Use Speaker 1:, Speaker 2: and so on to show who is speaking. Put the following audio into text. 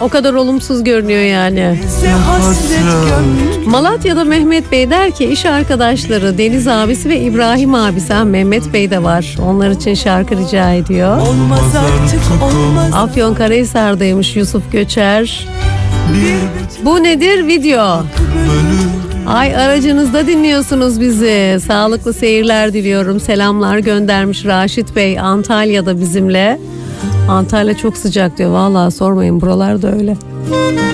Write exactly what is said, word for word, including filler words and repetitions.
Speaker 1: O kadar olumsuz görünüyor yani. Malatya'da Mehmet Bey der ki iş arkadaşları Deniz abisi ve İbrahim abisi, ha, Mehmet Bey de var. Onlar için şarkı rica ediyor.
Speaker 2: Olmaz artık olmaz.
Speaker 1: Afyonkarahisar'daymış Yusuf Göçer. Bu nedir? Video. Ay, aracınızda dinliyorsunuz bizi. Sağlıklı seyirler diliyorum. Selamlar göndermiş Raşit Bey. Antalya'da bizimle. Antalya çok sıcak diyor. Vallahi sormayın, buralarda öyle.